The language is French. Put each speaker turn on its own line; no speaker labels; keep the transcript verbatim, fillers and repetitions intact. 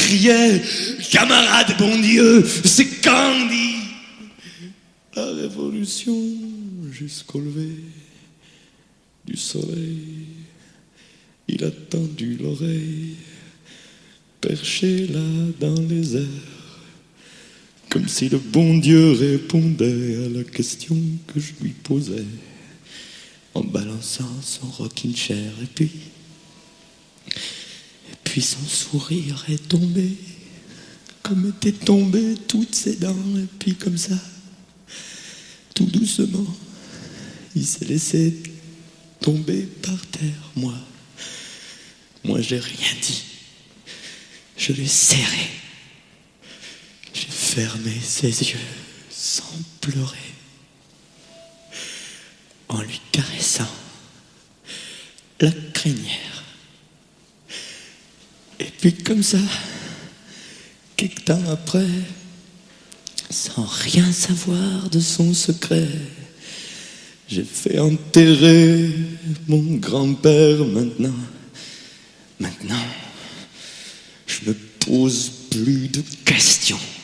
criait « Camarade, bon Dieu, c'est Candy !» La révolution jusqu'au lever du soleil, il a tendu l'oreille, perché là dans les airs, comme si le bon Dieu répondait à la question que je lui posais, en balançant son rocking chair. Et puis, et puis son sourire est tombé, comme étaient tombées toutes ses dents. Et puis comme ça, tout doucement, il s'est laissé tomber par terre. Moi, moi j'ai rien dit. Je l'ai serré. J'ai fermé ses yeux sans pleurer, en lui caressant la crinière. Et puis comme ça, quelque temps après, sans rien savoir de son secret, j'ai fait enterrer mon grand-père. Maintenant, maintenant, je me pose plus de questions.